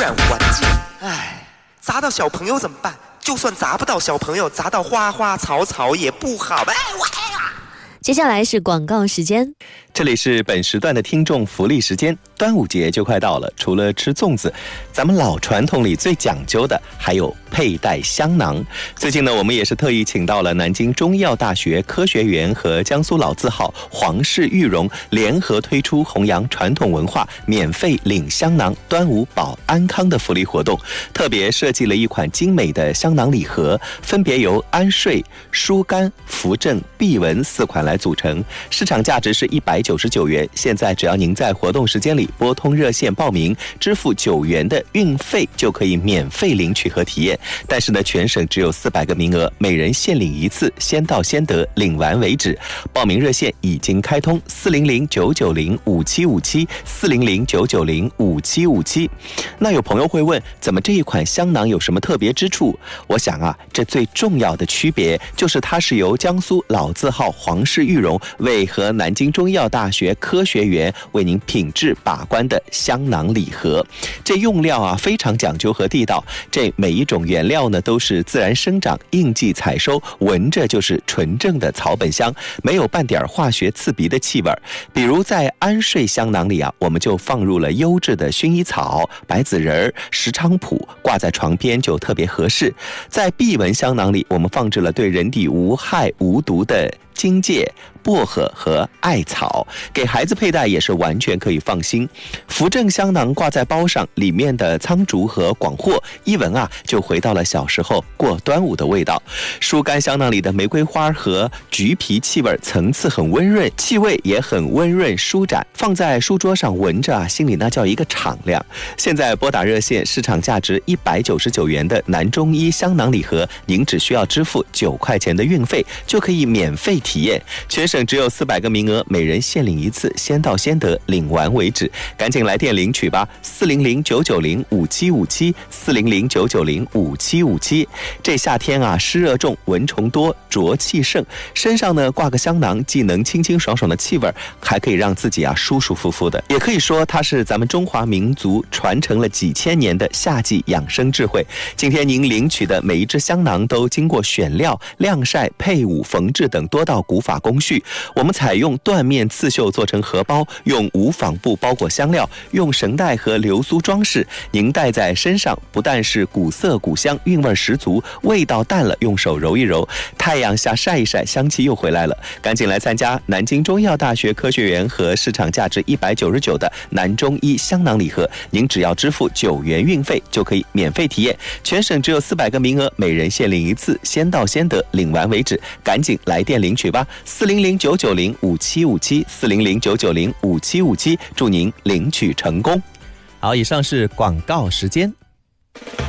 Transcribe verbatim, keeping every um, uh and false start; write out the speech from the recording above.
染环境。唉，砸到小朋友怎么办？就算砸不到小朋友，砸到花花草草也不好。哎，我接下来是广告时间。 这里是本时段的听众福利时间。端午节就快到了，除了吃粽子，咱们老传统里最讲究的还有佩戴香囊。最近呢，我们也是特意请到了南京中医药大学科学园和江苏老字号皇氏玉荣联合推出弘扬传统文化免费领香囊端午保安康的福利活动，特别设计了一款精美的香囊礼盒，分别由安睡、疏肝、扶正、避蚊四款来组成，市场价值是一百九十九元。现在只要您在活动时间里拨通热线报名，支付九元的运费，就可以免费领取和体验。但是呢，全省只有四百个名额，每人限领一次，先到先得，领完为止。报名热线已经开通，四零零九九零五七五七，四零零九九零五七五七。那有朋友会问，怎么这一款香囊有什么特别之处？我想啊，这最重要的区别就是它是由江苏老字号皇氏玉荣为和南京中医药大学科学园为您品质把关的香囊礼盒。这用料啊非常讲究和地道，这每一种原料呢都是自然生长、应季采收，闻着就是纯正的草本香，没有半点化学刺鼻的气味。比如在安睡香囊里啊，我们就放入了优质的薰衣草、白子仁、石菖蒲，挂在床边就特别合适。在避蚊香囊里，我们放置了对人体无害无毒的荆芥、薄荷和艾草，给孩子佩戴也是完全可以放心。扶正香囊挂在包上，里面的苍竹和广藿一闻啊，就回到了小时候过端午的味道。疏肝香囊里的玫瑰花和橘皮气味层次很温润，气味也很温润舒展，放在书桌上闻着啊，心里那叫一个敞亮。现在拨打热线，市场价值一百九十九元的南中医香囊礼盒，您只需要支付九块钱的运费，就可以免费体验。全省只有四百个名额，每人限领一次，先到先得，领完为止。赶紧来电领取吧，四零零九九零五七五七，四零零九九零五七五七。这夏天啊，湿热重，蚊虫多，浊气盛，身上呢挂个香囊，既能清清爽爽的气味，还可以让自己啊舒舒服服的。也可以说，它是咱们中华民族传承了几千年的夏季养生智慧。今天您领取的每一支香囊都经过选料、晾晒、配伍、缝制等多道古法工序，我们采用缎面刺绣做成荷包，用无纺布包裹香料，用绳带和流苏装饰。您戴在身上，不但是古色古香，韵味十足，味道淡了用手揉一揉，太阳下晒一晒，香气又回来了。赶紧来参加南京中医药大学科学园和市场价值一百九十九的南中医香囊礼盒，您只要支付九元运费就可以免费体验。全省只有四百个名额，每人限领一次，先到先得，领完为止。赶紧来电领取吧，四零零九九零五七五七，四零零九九零五七五七，祝您领取成功。好，以上是广告时间。